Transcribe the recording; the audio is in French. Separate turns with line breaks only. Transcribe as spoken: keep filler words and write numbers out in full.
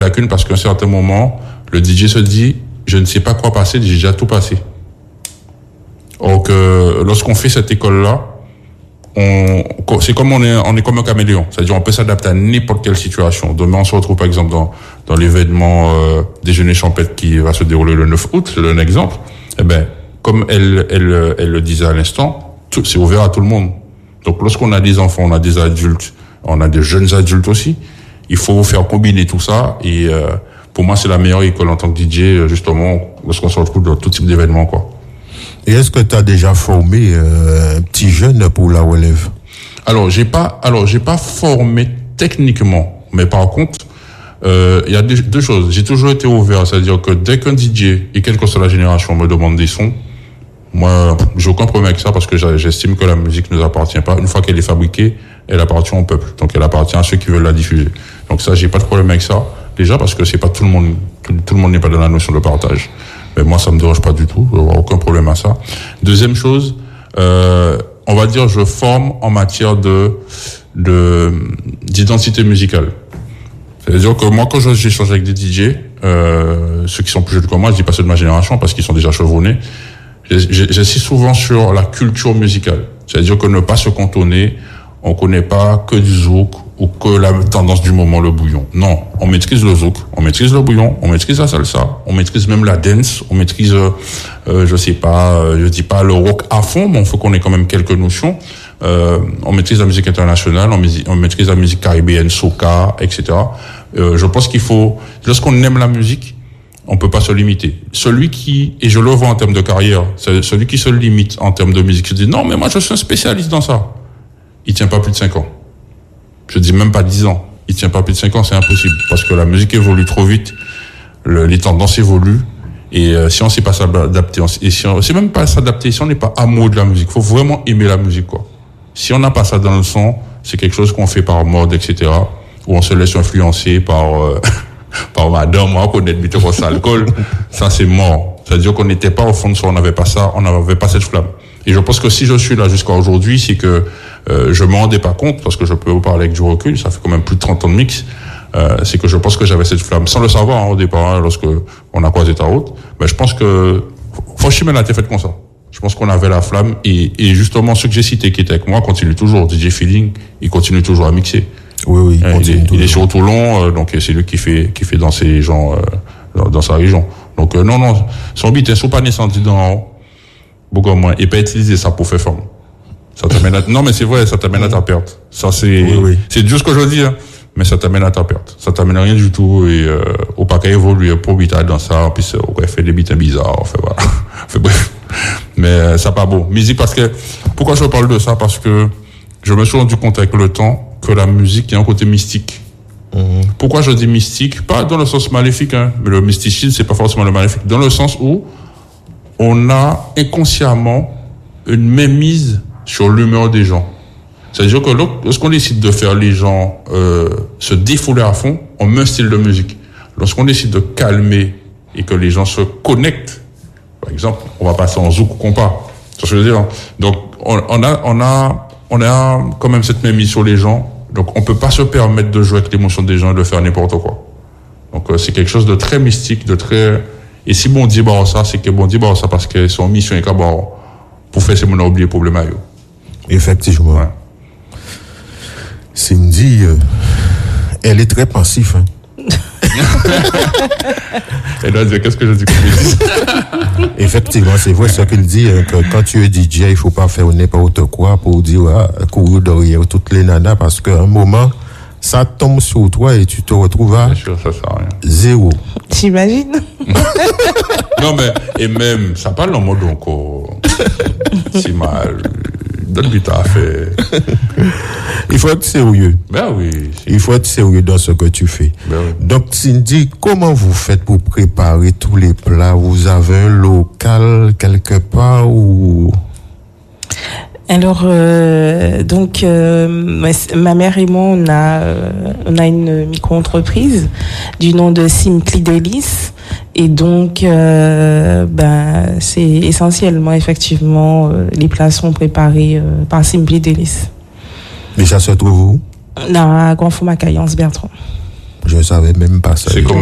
lacune parce qu'à un certain moment, le D J se dit, je ne sais pas quoi passer, j'ai déjà tout passé. Or que lorsqu'on fait cette école-là, on, c'est comme on est, on est comme un caméléon. C'est-à-dire, on peut s'adapter à n'importe quelle situation. Demain, on se retrouve, par exemple, dans, dans l'événement, euh, déjeuner champêtre qui va se dérouler le neuf août, c'est un exemple. Eh ben, comme elle, elle, elle le disait à l'instant, tout, c'est ouvert à tout le monde. Donc, lorsqu'on a des enfants, on a des adultes, on a des jeunes adultes aussi, il faut faire combiner tout ça. Et, euh, pour moi, c'est la meilleure école en tant que D J, justement, lorsqu'on se retrouve dans tout type d'événements, quoi.
Et est-ce que tu as déjà formé euh, un petit jeune pour la relève?
Alors, j'ai pas, alors j'ai pas formé techniquement, mais par contre, euh, il y a deux, deux choses. J'ai toujours été ouvert, c'est-à-dire que dès qu'un D J et quelle que soit la génération me demande des sons, moi, j'ai aucun problème avec ça parce que j'estime que la musique ne nous appartient pas. Une fois qu'elle est fabriquée, elle appartient au peuple, donc elle appartient à ceux qui veulent la diffuser. Donc ça, j'ai pas de problème avec ça. Déjà parce que c'est pas tout le monde, tout, tout le monde n'est pas dans la notion de partage. Mais moi, ça me dérange pas du tout. Je n'ai aucun problème à ça. Deuxième chose, euh, on va dire, je forme en matière de, de, d'identité musicale. C'est-à-dire que moi, quand j'échange avec des D J, euh, ceux qui sont plus jeunes que moi, je dis pas ceux de ma génération parce qu'ils sont déjà chevronnés, j'insiste souvent sur la culture musicale. C'est-à-dire que ne pas se cantonner, on connaît pas que du zouk ou que la tendance du moment, le bouillon. Non, on maîtrise le zouk, on maîtrise le bouillon, on maîtrise la salsa, on maîtrise même la dance, on maîtrise, euh, je sais pas, euh, je dis pas le rock à fond, mais on faut qu'on ait quand même quelques notions. Euh, on maîtrise la musique internationale, on maîtrise, on maîtrise la musique caribéenne, soca, et cetera. Euh, je pense qu'il faut, lorsqu'on aime la musique, on peut pas se limiter. Celui qui, et je le vois en termes de carrière, c'est celui qui se limite en termes de musique, se dit non, mais moi je suis un spécialiste dans ça. Il tient pas plus de cinq ans. Je dis même pas dix ans. Il tient pas plus de cinq ans, c'est impossible. Parce que la musique évolue trop vite, le, les tendances évoluent, et euh, si on sait pas s'adapter, et si on sait même pas s'adapter, si on n'est pas amoureux de la musique, faut vraiment aimer la musique, quoi. Si on n'a pas ça dans le son, c'est quelque chose qu'on fait par mode, et cetera, où on se laisse influencer par, euh, par madame, on connaît le qu'on s'alcool, ça c'est mort. C'est-à-dire qu'on n'était pas au fond de soi, on n'avait pas ça, on n'avait pas cette flamme. Et je pense que si je suis là jusqu'à aujourd'hui, c'est que euh, je m'en rendais pas compte, parce que je peux vous parler avec du recul, ça fait quand même plus de trente ans de mix, euh, c'est que je pense que j'avais cette flamme, sans le savoir hein, au départ, hein, lorsque on a croisé ta route, mais je pense que Franchement, elle a été faite comme ça. Je pense qu'on avait la flamme, et, et justement, ceux que j'ai cités qui étaient avec moi continuent toujours. D J Feeling, il continue toujours à mixer.
Oui, oui, il,
il, est, il est sur Toulon, euh, donc c'est lui qui fait, qui fait danser les gens euh, dans, dans sa région. Donc euh, non, non, son beat, ils sont pas descendus dans beaucoup moins, et pas utiliser ça pour faire forme. Ça t'amène à, non mais c'est vrai, ça t'amène à ta perte. Ça c'est,
oui, oui.
c'est juste ce que je dis, hein, mais ça t'amène à ta perte. Ça t'amène à rien du tout, et euh, au pas qu'à évoluer pour beat dans ça, en plus on fait des beats bizarres, enfin voilà. Enfin, bref. Mais euh, ça pas beau. Musique, parce que pourquoi je parle de ça, parce que je me suis rendu compte avec le temps que la musique a un côté mystique. Mmh. Pourquoi je dis mystique? Pas dans le sens maléfique, hein, mais le mysticisme, c'est pas forcément le maléfique. Dans le sens où on a inconsciemment une mainmise sur l'humeur des gens. C'est-à-dire que lorsqu'on décide de faire les gens euh, se défouler à fond, on met un style de musique. Lorsqu'on décide de calmer et que les gens se connectent, par exemple, on va passer en zouk ou compas. C'est ce que je veux dire. Donc, on, on a, on a, on a quand même cette mainmise sur les gens. Donc, on peut pas se permettre de jouer avec l'émotion des gens et de faire n'importe quoi. Donc, euh, c'est quelque chose de très mystique, de très. Et si bon dit bah ça, c'est que bon dit bah ça parce que son mission est qu'abord pour faire ce qu'on a oublié le problème à eux.
Effectivement. Ouais. Cindy, euh, elle est très pensive. Hein.
Elle doit dire qu'est-ce que je dis comme
Effectivement, c'est vrai ce qu'il dit, hein, que quand tu es D J, il faut pas faire n'importe quoi pour dire ah, courir derrière toutes les nanas, parce qu'à un moment, ça tombe sur toi et tu te retrouves à
sûr, ça sert à rien.
Zéro.
T'imagines?
Non mais, et même, ça parle en mode encore si mal. Donne du taf.
Il faut être sérieux.
Ben oui.
Il faut être sérieux dans ce que tu fais.
Ben oui.
Donc, Cindy, comment vous faites pour préparer tous les plats? Vous avez un local quelque part ou...
Alors, euh, donc, euh, ma mère et moi, on a, euh, on a une micro-entreprise du nom de Simply Delice. Et donc, euh, ben, c'est essentiellement, effectivement, euh, les plats sont préparés euh, par Simply Delice.
Mais ça se trouve où?
À Grand-Fond-Macaille, Anse Bertrand.
Je ne savais même pas ça.
C'est comme